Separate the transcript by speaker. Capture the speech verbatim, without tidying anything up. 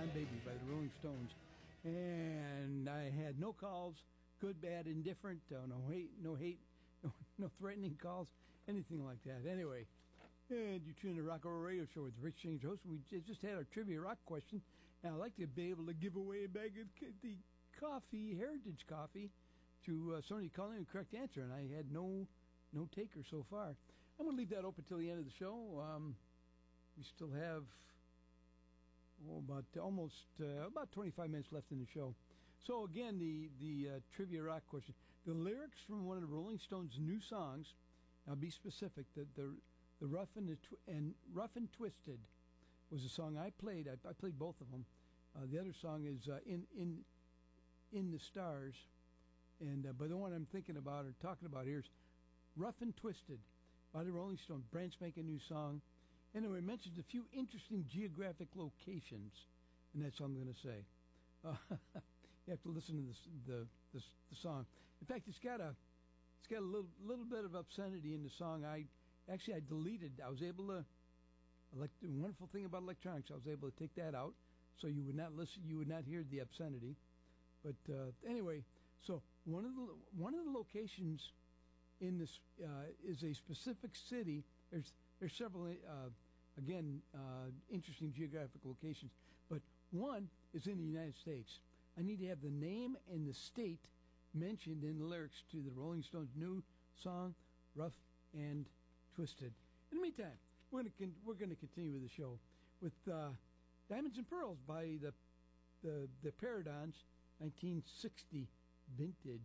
Speaker 1: Summertime Baby by the Rolling Stones. And I had no calls, good, bad, indifferent, uh, no hate, no hate, no, no threatening calls, anything like that. Anyway, and you tune in the Rock Over Radio Show with Rich James, host. We just had our Trivia Rock question, and I'd like to be able to give away a bag of the coffee, Heritage Coffee, to uh, somebody calling the correct answer, and I had no no taker so far. I'm going to leave that open till the end of the show. Um, we still have oh, about almost uh, about twenty-five minutes left in the show. So again, the the uh, Trivia Rock question: the lyrics from one of the Rolling Stones' new songs. I'll be specific. The the the Rough and the tw- and Rough and Twisted was a song I played. I, I played both of them. Uh, the other song is uh, in in in the Stars, and uh, but the one I'm thinking about or talking about here is Rough and Twisted by the Rolling Stones. Brand spanking new song. Anyway, it mentions a few interesting geographic locations, and that's all I'm going to say. Uh, you have to listen to this, the, the the song. In fact, it's got a it's got a little little bit of obscenity in the song. I actually I deleted. I was able to. Like the wonderful thing about electronics, I was able to take that out, so you would not listen. You would not hear the obscenity. But uh, anyway, so one of the one of the locations in this uh, is a specific city. There's there's several uh, again uh, interesting geographic locations, but one is in the United States. I need to have the name and the state mentioned in the lyrics to the Rolling Stones' new song, "Rough and Twisted." In the meantime, we're going to con- we're going to continue with the show with uh, "Diamonds and Pearls" by the the the Paradons, nineteen sixty vintage.